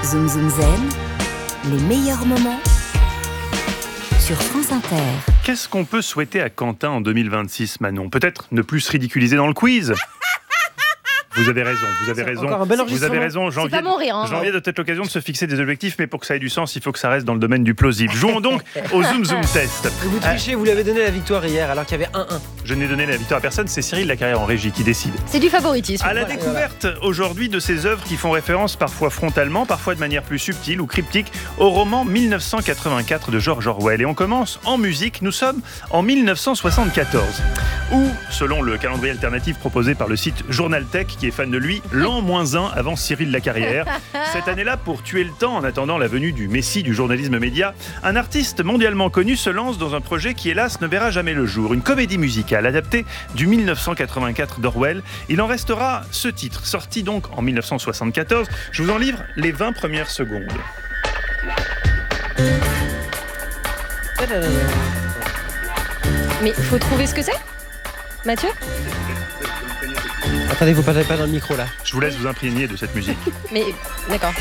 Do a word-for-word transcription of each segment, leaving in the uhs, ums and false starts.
Zoom Zoom Zen, les meilleurs moments sur France Inter. Qu'est-ce qu'on peut souhaiter à Quentin en deux mille vingt-six, Manon? Peut-être ne plus se ridiculiser dans le quiz. Vous avez raison, vous avez raison. Encore un bel Vous avez raison, C'est janvier, pas mon rire, hein. janvier doit être l'occasion de se fixer des objectifs, mais pour que ça ait du sens, il faut que ça reste dans le domaine du plausible. Jouons donc au Zoom Zoom Test. Vous trichez, vous lui avez donné la victoire hier alors qu'il y avait un un. Je n'ai donné la victoire à personne, c'est Cyril Lacarrière en régie qui décide. C'est du favoritisme. À la voilà. découverte aujourd'hui de ces œuvres qui font référence parfois frontalement, parfois de manière plus subtile ou cryptique, au roman mille neuf cent quatre-vingt-quatre de George Orwell. Et on commence en musique, nous sommes en mille neuf cent soixante-quatorze, où, selon le calendrier alternatif proposé par le site Journal Tech, qui est fan de lui, l'an moins un avant Cyril Lacarrière. Cette année-là, pour tuer le temps en attendant la venue du messie du journalisme média, un artiste mondialement connu se lance dans un projet qui, hélas, ne verra jamais le jour. Une comédie musicale adaptée du mille neuf cent quatre-vingt-quatre d'Orwell. Il en restera ce titre, sorti donc en mille neuf cent soixante-quatorze. Je vous en livre les vingt premières secondes. Mais faut trouver ce que c'est, Mathieu. Attendez, vous parlez pas dans le micro là. Je vous laisse vous imprégner de cette musique. Mais d'accord.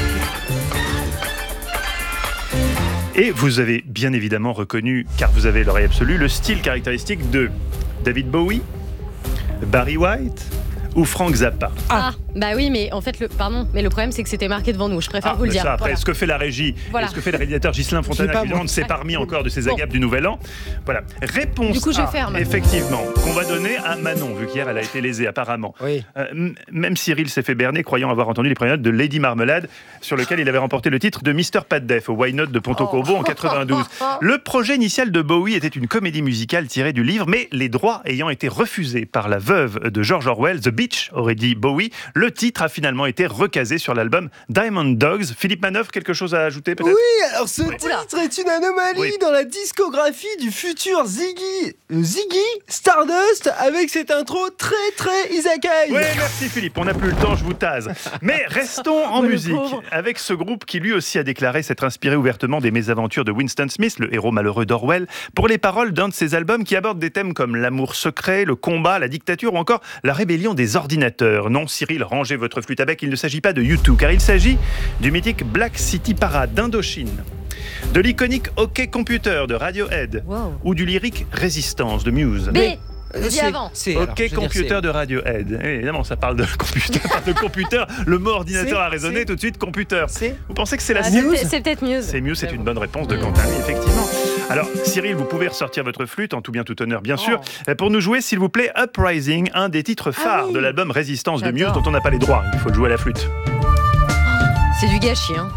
Et vous avez bien évidemment reconnu, car vous avez l'oreille absolue, le style caractéristique de David Bowie, Barry White ou Frank Zappa. Ah, bah oui, mais en fait, le pardon, mais le problème c'est que c'était marqué devant nous. Je préfère Ah, vous le mais dire. ça, après, Voilà. ce que fait la régie Voilà. et ce que fait le réalisateur Ghislain Je sais Fontana, pas, évidemment, moi. ne s'est pas remis encore de ses Bon. agapes du Nouvel An. Voilà. Réponse Du coup, je A, ferme. effectivement, qu'on va donner à Manon, vu qu'hier elle a été lésée apparemment. Oui. Euh, m- même Cyril s'est fait berner, croyant avoir entendu les premières notes de Lady Marmelade, sur lequel il avait remporté le titre de mister Pat Def au Why Not de Ponto Corvo en quatre-vingt-douze. Le projet initial de Bowie était une comédie musicale tirée du livre, mais les droits ayant été refusés par la veuve de George Orwell, The Bitch, aurait dit Bowie, le titre a finalement été recasé sur l'album Diamond Dogs. Philippe Manœuvre, quelque chose à ajouter peut-être? Oui, alors ce Oui. titre est une anomalie Oui. dans la discographie du futur Ziggy, euh, Ziggy Stardust avec cette intro très très Isekai. Oui, merci Philippe, on n'a plus le temps, je vous tase. Mais restons en Le musique, pauvre. avec ce groupe qui lui aussi a déclaré s'être inspiré ouvertement des mésaventures de Winston Smith, le héros malheureux d'Orwell, pour les paroles d'un de ses albums qui aborde des thèmes comme l'amour secret, le combat, la dictature ou encore la rébellion des ordinateurs. Non, Cyril, rangez votre flûte à bec, il ne s'agit pas de U deux, car il s'agit du mythique Black City Parade d'Indochine, de l'iconique OK Computer de Radiohead, Wow. ou du lyrique Résistance de Muse. B. Euh, Dis c'est- avant. c'est- alors, je OK veux dire, Computer de Radiohead. Eh, évidemment, ça parle de computer, ça parle de computer. Le mot ordinateur C'est- a résonné c'est- tout de suite, computer. c'est- Vous pensez que c'est la Ah, C? c'est peut-être- c'est peut-être mieux. C'est mieux, c'est une bonne réponse de Mm. Quentin, oui, effectivement. Alors, Cyril, vous pouvez ressortir votre flûte, en tout bien tout honneur, bien sûr, pour nous jouer, s'il vous plaît, Uprising, un des titres phares Ah oui. de l'album Résistance de Muse, J'adore. dont on n'a pas les droits. Il faut le jouer à la flûte. C'est du gâchis, hein.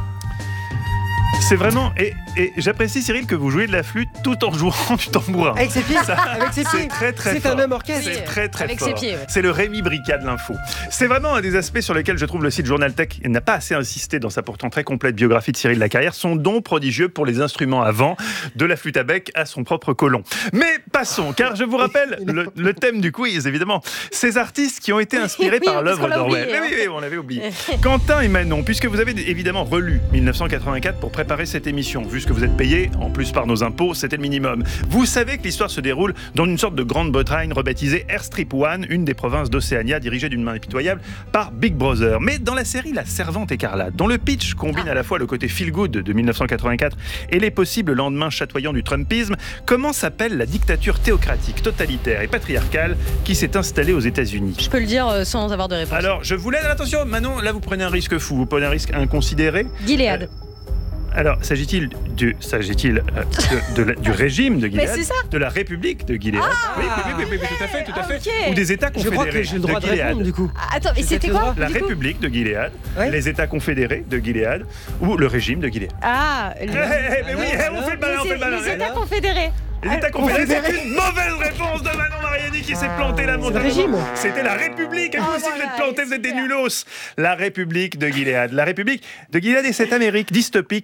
C'est vraiment... Et, et j'apprécie, Cyril, que vous jouez de la flûte tout en jouant du tambourin. Avec ses pieds, avec ses C'est pieds. très très C'est fort. un homme orchestre. C'est Oui, très très avec fort. ses pieds, ouais. C'est le Rémi Brica de l'info. C'est vraiment un des aspects sur lesquels je trouve le site Journal Tech n'a pas assez insisté dans sa pourtant très complète biographie de Cyril Lacarrière, son don prodigieux pour les instruments à vent, de la flûte à bec à son propre colon. Mais passons, car je vous rappelle le, le thème du quiz, évidemment. Ces artistes qui ont été inspirés Oui, par parce l'œuvre qu'on l'a d'Orwell. oublié, Oui, hein. oui, oui, on l'avait oublié. Quentin et Manon, puisque vous avez évidemment relu mille neuf cent quatre-vingt-quatre pour préparer cette émission, vu ce que vous êtes payés, en plus par nos impôts, c'était le minimum. Vous savez que l'histoire se déroule dans une sorte de Grande-Bretagne rebaptisée Airstrip One, une des provinces d'Océania dirigée d'une main impitoyable par Big Brother. Mais dans la série La Servante écarlate, dont le pitch combine à la fois le côté feel-good de mille neuf cent quatre-vingt-quatre et les possibles lendemains chatoyants du Trumpisme, comment s'appelle la dictature théocratique, totalitaire et patriarcale qui s'est installée aux États-Unis? Je peux le dire euh, sans avoir de réponse. Alors, je vous laisse. Attention, Manon, là vous prenez un risque fou, vous prenez un risque inconsidéré. Gilead. Alors, s'agit-il du, s'agit-il euh, de, de la- du régime de Gilead, Mais c'est ça. de la République de Gilead? oui, oui, oui, oui, oui, oui, tout à fait, tout à fait. ok. Ou des États Je crois confédérés que j'ai le droit de de Gilead. répondre du coup. Ah, attends, mais J'ai c'était peut-être quoi le La du coup République de Gilead, Ouais. les États confédérés de Gilead, ou le régime de Gilead. Ah, Eh, le- eh, eh, mais oui, eh, on fait le malin, on fait le les, malin. les eh. États confédérés. Les États confédérés, c'est une mauvaise réponse de Manon Mariani qui s'est plantée là, mon c'est le dieu. régime. C'était la République. Et vous Ah, aussi, vous voilà, êtes plantés, vous êtes des super. nulos. La République de Gilead. La République de Gilead et cette Amérique dystopique